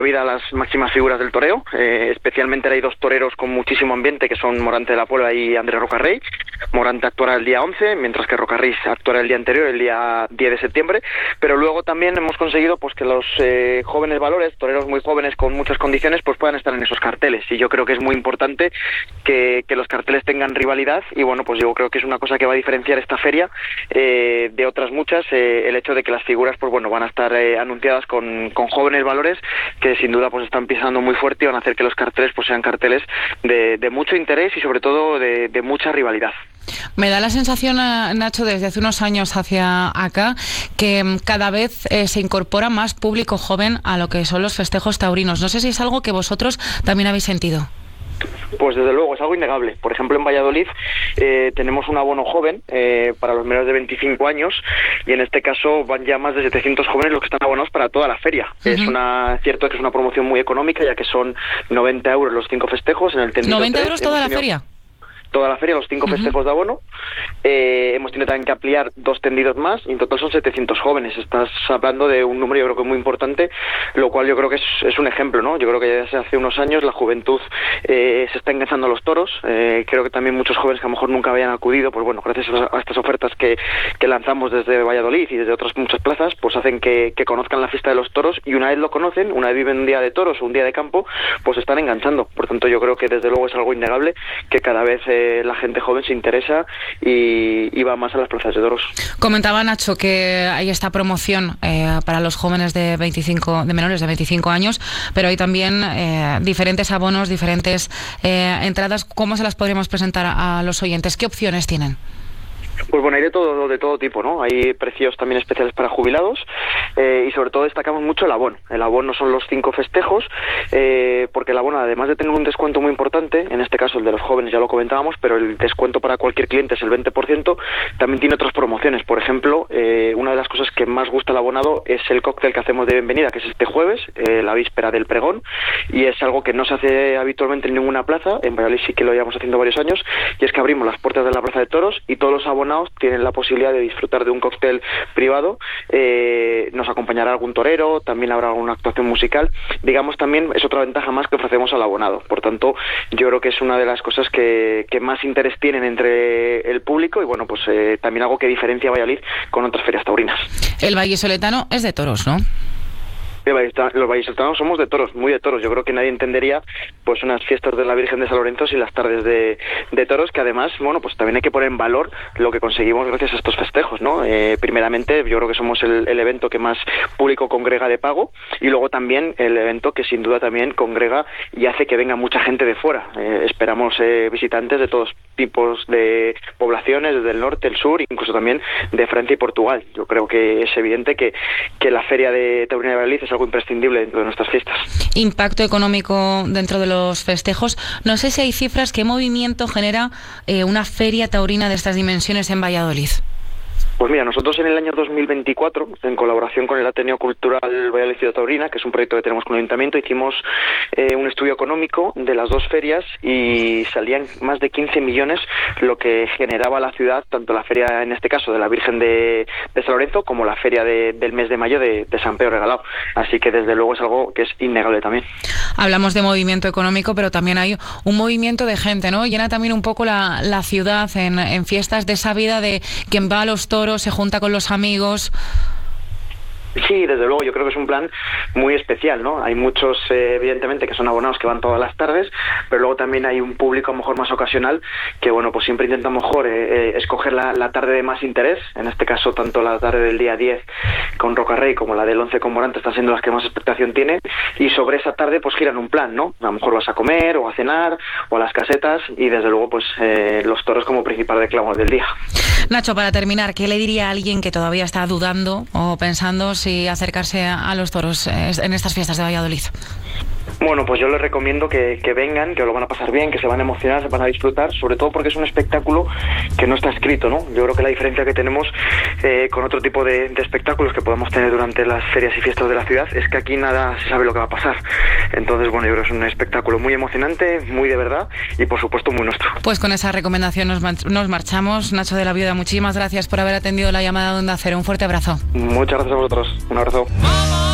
vida a las máximas figuras del toreo, especialmente hay dos toreros con muchísimo ambiente, que son Morante de la Puebla y Andrés Rocarrey. Morante actuará el día 11, mientras que Rocarrey actuará el día anterior, el día 10 de septiembre, pero luego también hemos conseguido pues que los jóvenes valores, toreros muy jóvenes con muchas condiciones, pues puedan estar en esos carteles, y yo creo que es muy importante que los carteles tengan rivalidad, y bueno, pues yo creo que es una cosa que va a diferenciar esta feria de otras muchas, el hecho de que las figuras pues bueno, van a estar anunciadas con jóvenes valores que sin duda pues están pisando muy fuerte y van a hacer que los carteles pues sean carteles de mucho interés y sobre todo de mucha rivalidad. Me da la sensación, Nacho, desde hace unos años hacia acá, que cada vez se incorpora más público joven a lo que son los festejos taurinos. No sé si es algo que vosotros también habéis sentido. Pues desde luego, es algo innegable. Por ejemplo, en Valladolid tenemos un abono joven para los menores de 25 años, y en este caso van ya más de 700 jóvenes los que están abonados para toda la feria. Uh-huh. Cierto que es una promoción muy económica, ya que son 90 euros los 5 festejos. En el tendido 90 3, euros toda la feria. Toda la feria, los 5 festejos de abono. Hemos tenido también que ampliar 2 tendidos más, y en total son 700 jóvenes. Estás hablando de un número, yo creo que muy importante, lo cual yo creo que es un ejemplo, ¿no? Yo creo que ya desde hace unos años la juventud se está enganchando a los toros. Creo que también muchos jóvenes que a lo mejor nunca habían acudido, pues bueno, gracias a estas ofertas que lanzamos desde Valladolid y desde otras muchas plazas, pues hacen que conozcan la fiesta de los toros, y una vez lo conocen, una vez viven un día de toros o un día de campo, pues se están enganchando. Por tanto, yo creo que desde luego es algo innegable que cada vez la gente joven se interesa y va más a las plazas de toros. Comentaba Nacho que hay esta promoción para los jóvenes de menores de 25 años, pero hay también diferentes abonos, diferentes entradas. ¿Cómo se las podríamos presentar a los oyentes? ¿Qué opciones tienen? Pues bueno, hay de todo tipo, ¿no? Hay precios también especiales para jubilados, y sobre todo destacamos mucho el abono. El abono son los 5 festejos, porque el abono, además de tener un descuento muy importante, en este caso el de los jóvenes ya lo comentábamos, pero el descuento para cualquier cliente es el 20%, también tiene otras promociones. Por ejemplo, una de las cosas que más gusta al abonado es el cóctel que hacemos de bienvenida, que es este jueves, la víspera del pregón, y es algo que no se hace habitualmente en ninguna plaza. En Valladolid sí que lo llevamos haciendo varios años, y es que abrimos las puertas de la plaza de toros y todos los abonados tienen la posibilidad de disfrutar de un cóctel privado. Nos acompañará algún torero, también habrá alguna actuación musical. Digamos, también es otra ventaja más que ofrecemos al abonado. Por tanto, yo creo que es una de las cosas que más interés tienen entre el público, y bueno, pues también algo que diferencia a Valladolid con otras ferias taurinas. El vallisoletano es de toros, ¿no? Los vallisoletanos somos de toros, muy de toros. Yo creo que nadie entendería pues unas fiestas de la Virgen de San Lorenzo sin las tardes de toros, que además, bueno, pues también hay que poner en valor lo que conseguimos gracias a estos festejos, ¿no? Primeramente, yo creo que somos el evento que más público congrega de pago, y luego también el evento que sin duda también congrega y hace que venga mucha gente de fuera. Esperamos visitantes de todos tipos de poblaciones, desde el norte, el sur, incluso también de Francia y Portugal. Yo creo que es evidente que la Feria de Taurina de Valladolid es algo imprescindible dentro de nuestras fiestas. Impacto económico dentro de los festejos. No sé si hay cifras. ¿Qué movimiento genera una feria taurina de estas dimensiones en Valladolid? Pues mira, nosotros en el año 2024, en colaboración con el Ateneo Cultural Valladolid Ciudad Taurina, que es un proyecto que tenemos con el Ayuntamiento, hicimos un estudio económico de las dos ferias, y salían más de 15 millones lo que generaba la ciudad, tanto la feria, en este caso, de la Virgen de San Lorenzo, como la feria del mes de mayo de San Pedro Regalado. Así que desde luego es algo que es innegable también. Hablamos de movimiento económico, pero también hay un movimiento de gente, ¿no? Llena también un poco la ciudad en fiestas, de esa vida de quien va a los toros, se junta con los amigos. Sí, desde luego, yo creo que es un plan muy especial, ¿no? Hay muchos, evidentemente, que son abonados que van todas las tardes, pero luego también hay un público a lo mejor más ocasional que, bueno, pues siempre intenta a lo mejor escoger la tarde de más interés. En este caso, tanto la tarde del día 10 con Rocarrey como la del 11 con Morante están siendo las que más expectación tienen, y sobre esa tarde pues giran un plan, ¿no? A lo mejor vas a comer o a cenar o a las casetas, y desde luego pues los toros como principal reclamo del día. Nacho, para terminar, ¿qué le diría a alguien que todavía está dudando o pensando si acercarse a los toros en estas fiestas de Valladolid? Bueno, pues yo les recomiendo que vengan, que lo van a pasar bien, que se van a emocionar, se van a disfrutar, sobre todo porque es un espectáculo que no está escrito, ¿no? Yo creo que la diferencia que tenemos con otro tipo de espectáculos que podemos tener durante las ferias y fiestas de la ciudad es que aquí nada se sabe lo que va a pasar. Entonces, bueno, yo creo que es un espectáculo muy emocionante, muy de verdad y, por supuesto, muy nuestro. Pues con esa recomendación nos marchamos. Nacho de la Viuda, muchísimas gracias por haber atendido la llamada de Onda Cero. Un fuerte abrazo. Muchas gracias a vosotros. Un abrazo.